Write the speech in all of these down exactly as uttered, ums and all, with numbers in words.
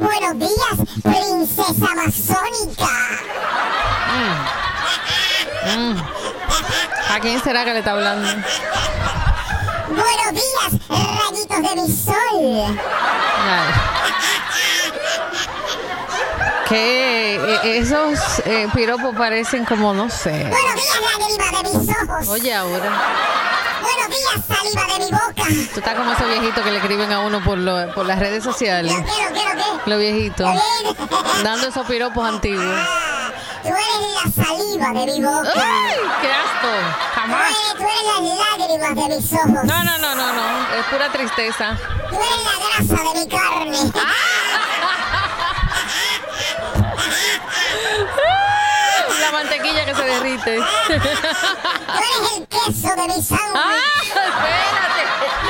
Buenos días, princesa amazónica. Mm. Mm. ¿A quién será que le está hablando? Buenos días, rayitos de mi sol. Ay. Que eh, esos eh, piropos parecen como, no sé. Buenos días, lágrima de mis ojos. Oye, ahora. Buenos días, saliva de mi boca. Tú estás como esos viejitos que le escriben a uno por, lo, por las redes sociales. ¿Qué, qué, qué, qué? Los viejitos. ¿Bien? Dando esos piropos antiguos. Ah, tú eres la saliva de mi boca. ¡Ay! ¡Qué asco! Tú Jamás. eres, tú eres las lágrimas de mis ojos. No, no, no, no, no. Es pura tristeza. Tú eres la grasa de mi carne. La mantequilla que se derrite. Tú eres el queso de mi sangre. ¡Ah! ¡Espérate!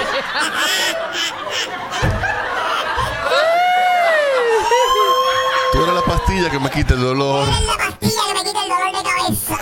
Tú eres la pastilla que me quita el dolor. Tú eres la pastilla que me quita el dolor de cabeza.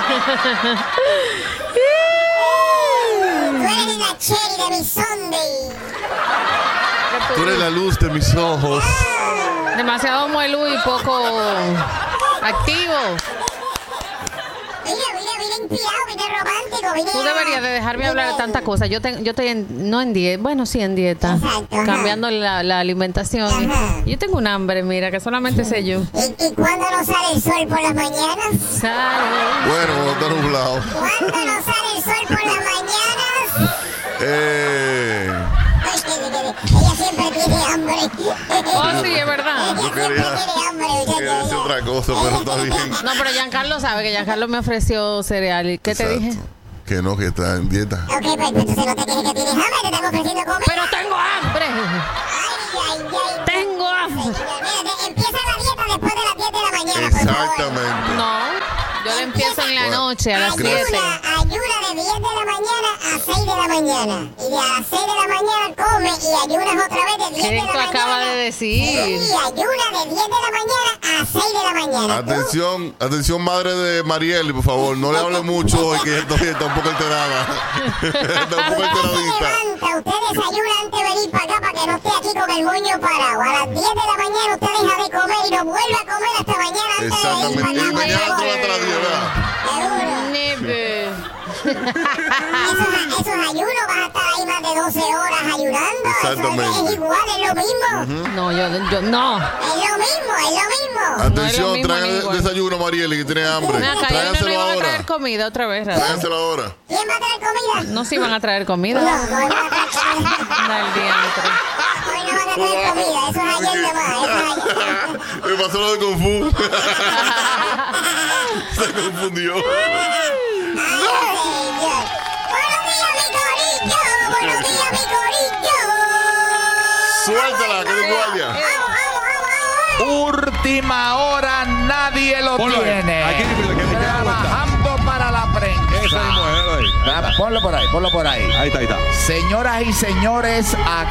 Tú eres la cherry de mi sundae. Tú eres la luz de mis ojos. Demasiado muelú y poco activo. Mira, mira, vine inspirado, vine romántico, vine... Tú deberías de dejarme hablar de tantas cosas. Yo, te, yo estoy en, no en dieta, bueno, sí en dieta. Exacto, ajá. Cambiando la, la alimentación. Ajá. Yo tengo un hambre, mira, que solamente sé yo. ¿Y, ¿Y cuándo no sale el sol por las mañanas? Sale. Bueno, cuando está nublado. ¿Cuándo no sale el sol por las mañanas? Eh, Ay, que, que, que, ella siempre tiene hambre. Oh, sí, es verdad. Ella siempre quería- tiene hambre, quería decir muchacho. otra cosa, pero está bien. No, pero Giancarlo sabe que Giancarlo me ofreció cereal. ¿Y qué te Exacto. dije? Que no, que está en dieta. Ok, pues entonces no te quejes que tienes hambre, te estamos ofreciendo comida. Pero tengo hambre. Ay, ay, ay. Tengo hambre. Mira, empieza la dieta después de las diez de la mañana, por favor. Exactamente. No, yo le empiezo en la noche a las siete. Ayuna, ayuna de diez de la mañana a seis de la mañana. Y de a las seis de la mañana come y ayunas otra vez de diez ¿Qué de la tú mañana. acabas de decir? Sí, ayuna de diez de la mañana a seis de la mañana. Atención, atención, madre de Marieli, por favor. No le hable mucho hoy, que ella todavía está un poco alterada. Está un poco Usted se alteradita. levanta, usted desayuna antes de venir para acá para que no esté aquí con el moño parado. A las diez de la mañana usted deja de comer y no vuelve a comer hasta mañana antes Exactamente. de Y venir para mañana acá. tú vas hasta las diez, ¿verdad? Seguro. Nebe. Esos, esos ayunos vas a estar ahí más de doce horas ayunando. Exactamente. Eso es, es igual, es lo mismo. No, yo, yo no. Es lo mismo, es lo mismo. Atención, mismo traen ni el igual. desayuno, Marieli, que tiene hambre. Ven acá, ellos no le Tráiganselo van a ahora. traer comida otra vez, ¿verdad? Tráiganselo ahora. ¿Quién va a traer comida? No, sí van a traer comida. No, no van a traer comida. Al diantre. Hoy no van a traer comida, eso es ayer nomás, eso es ayer. Me pasó lo de Kung Fu. Se confundió. Ay, señor. Buenos días, mi corillo. Buenos días, mi corillo. Suéltala, que de guardia. Vamos, vamos, vamos, vamos. Última hora, nadie lo Ponlo ahí. tiene. Aquí, que me quede cuenta. Trabajando para la prensa. Esa mismo, déjalo ahí. Ah, Ponlo por ahí, ponlo por ahí. Ahí está, ahí está. Señoras y señores,